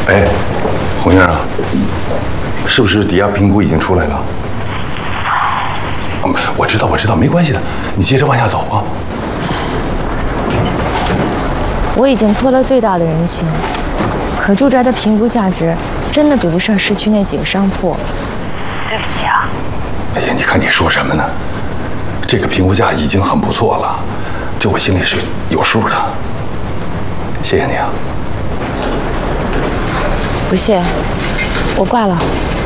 哎，红英啊，是不是抵押评估已经出来了？我知道，没关系的，你接着往下走啊。 我已经托了最大的人情，可住宅的评估价值真的比不上市区那几个商铺。对不起啊。 哎呀，你看你说什么呢？这个评估价已经很不错了，这我心里是有数的。谢谢你啊。 不谢，我挂了。